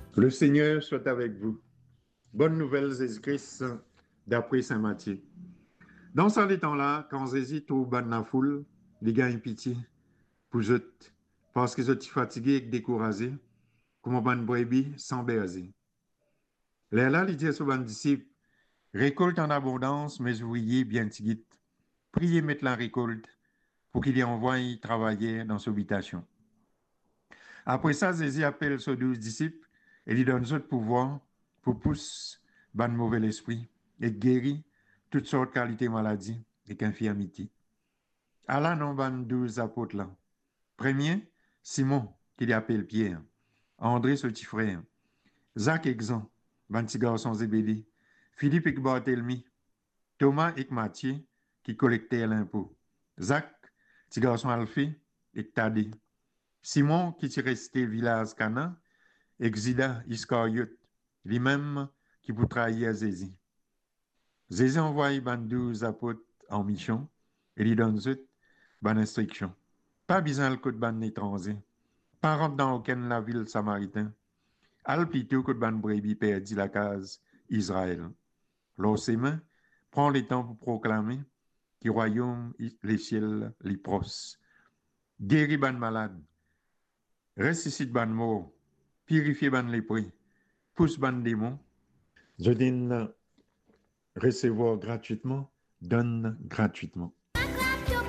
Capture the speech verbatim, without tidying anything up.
Le Seigneur soit avec vous. Bonne nouvelle, Jésus-Christ, d'après Saint Matthieu. Dans ce temps-là, quand Jésus trouve dans la foule, il gagne pitié pour eux, parce qu'ils sont fatigués et découragés, comme un brebis sans berger. Là, là, il dit à ses disciples, récolte en abondance, mes ouvriers bien tiguit. Priez mettre la récolte pour qu'il y envoie travailler dans son habitation. Après ça, Jésus appelle ses douze disciples et lui donne ce pouvoir pour pousser ban mauvais esprit et guérir toutes sortes de qualités maladies et infirmités. Allah non ban douze apôtres là. Premier, Simon, qu'il appelle Pierre. André, son petit frère. Jacques et Jean, ban petit garçon Zébédée. Philippe et Barthélemy. Thomas et Matthieu, qui collectaient l'impôt. Jacques, petit garçon Alphée et Thaddée. Simon, qui est resté village Cana, Exida Iscariote, lui-même qui pour trahir Jésus. Jésus envoie les douze apôtres en mission et lui donne une bonne instruction. Pas besoin de coup de ban étranger. Pas rentrer dans aucune la ville samaritain. Al plutôt que de ban brebis perdu la case Israël. Lors ses mains, prend le temps pour proclamer que le royaume, les ciels, les pros. Guéris ban malade. Ressuscite ban mort. Purifie ban lépreux. Pousse ban démon. Je donne recevoir gratuitement, donne gratuitement.